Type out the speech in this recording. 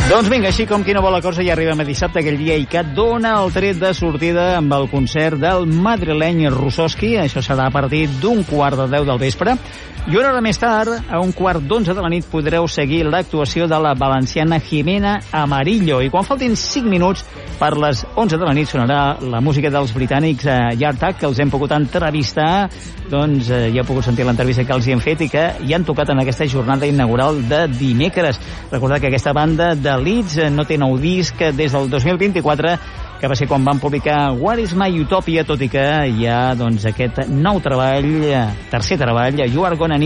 Doncs vinga, així com qui no vol la cosa, ja arribem a dissabte, aquell dia que dona el tret de sortida amb el concert del madrileny Russoski. Això serà a partir d'un 9:15 del vespre. I una hora més tard, a 11:15 de la nit, podreu seguir l'actuació de la valenciana Jimena Amarillo. I quan faltin 5 minuts per les 11 de la nit sonarà la música dels britànics Yardtag, que els hem pogut entrevistar. Doncs ja heu pogut sentir l'entrevista que els hi hem fet i que hi han tocat en aquesta jornada inaugural de dimecres. Recordar que aquesta banda de Leeds no té nou disc des del 2024, que va ser quan van publicar What is my Utopia, tot i que hi ha doncs, aquest nou treball, tercer treball, You Are Gonna Need